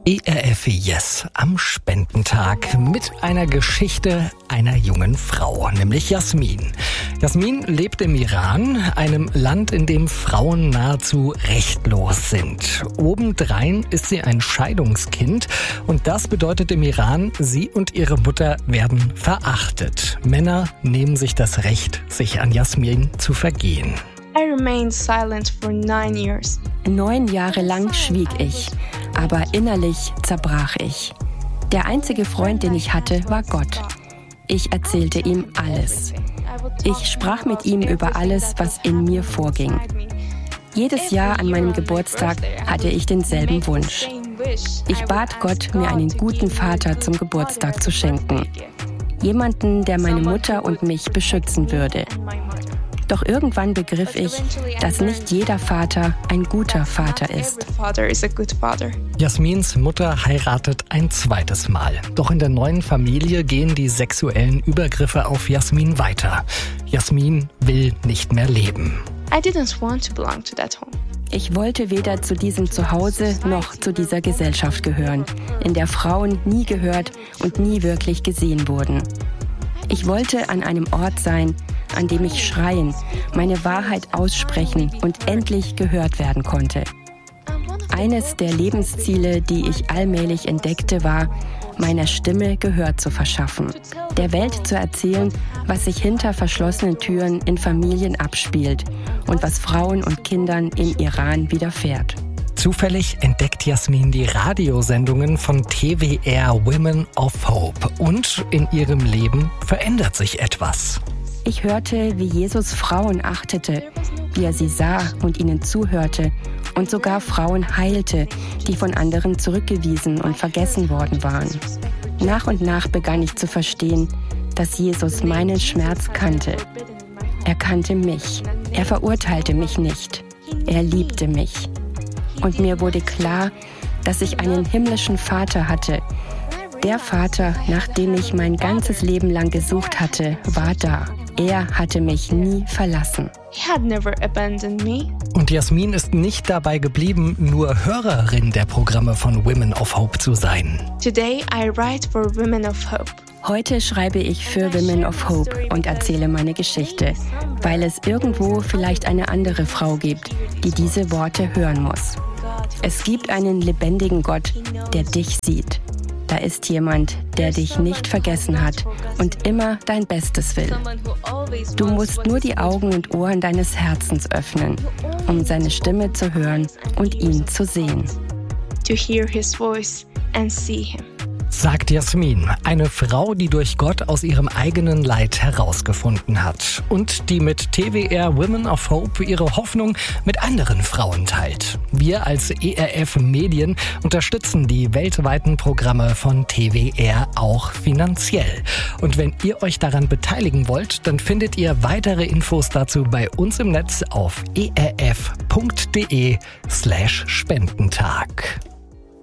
ERF Yes am Spendentag mit einer Geschichte einer jungen Frau, nämlich Jasmin. Jasmin lebt im Iran, einem Land, in dem Frauen nahezu rechtlos sind. Obendrein ist sie ein Scheidungskind und das bedeutet im Iran, sie und ihre Mutter werden verachtet. Männer nehmen sich das Recht, sich an Jasmin zu vergehen. I remained silent for 9 years. 9 Jahre lang schwieg ich, aber innerlich zerbrach ich. Der einzige Freund, den ich hatte, war Gott. Ich erzählte ihm alles. Ich sprach mit ihm über alles, was in mir vorging. Jedes Jahr an meinem Geburtstag hatte ich denselben Wunsch. Ich bat Gott, mir einen guten Vater zum Geburtstag zu schenken. Jemanden, der meine Mutter und mich beschützen würde. Doch irgendwann begriff ich, dass nicht jeder Vater ein guter Vater ist. Jasmins Mutter heiratet ein zweites Mal. Doch in der neuen Familie gehen die sexuellen Übergriffe auf Jasmin weiter. Jasmin will nicht mehr leben. I didn't want to belong to that home. Ich wollte weder zu diesem Zuhause noch zu dieser Gesellschaft gehören, in der Frauen nie gehört und nie wirklich gesehen wurden. Ich wollte an einem Ort sein, an dem ich schreien, meine Wahrheit aussprechen und endlich gehört werden konnte. Eines der Lebensziele, die ich allmählich entdeckte, war, meiner Stimme Gehör zu verschaffen. Der Welt zu erzählen, was sich hinter verschlossenen Türen in Familien abspielt und was Frauen und Kindern im Iran widerfährt. Zufällig entdeckt Jasmin die Radiosendungen von TWR Women of Hope und in ihrem Leben verändert sich etwas. Ich hörte, wie Jesus Frauen achtete, wie er sie sah und ihnen zuhörte und sogar Frauen heilte, die von anderen zurückgewiesen und vergessen worden waren. Nach und nach begann ich zu verstehen, dass Jesus meinen Schmerz kannte. Er kannte mich. Er verurteilte mich nicht. Er liebte mich. Und mir wurde klar, dass ich einen himmlischen Vater hatte. Der Vater, nach dem ich mein ganzes Leben lang gesucht hatte, war da. Er hatte mich nie verlassen. He had never abandoned me. Und Jasmin ist nicht dabei geblieben, nur Hörerin der Programme von Women of Hope zu sein. Today I write for Women of Hope. Heute schreibe ich für Women of Hope und erzähle meine Geschichte, weil es irgendwo vielleicht eine andere Frau gibt, die diese Worte hören muss. Es gibt einen lebendigen Gott, der dich sieht. Da ist jemand, der dich nicht vergessen hat und immer dein Bestes will. Du musst nur die Augen und Ohren deines Herzens öffnen, um seine Stimme zu hören und ihn zu sehen. To hear his voice and see him. Sagt Jasmin, eine Frau, die durch Gott aus ihrem eigenen Leid herausgefunden hat und die mit TWR Women of Hope ihre Hoffnung mit anderen Frauen teilt. Wir als ERF Medien unterstützen die weltweiten Programme von TWR auch finanziell. Und wenn ihr euch daran beteiligen wollt, dann findet ihr weitere Infos dazu bei uns im Netz auf erf.de/Spendentag.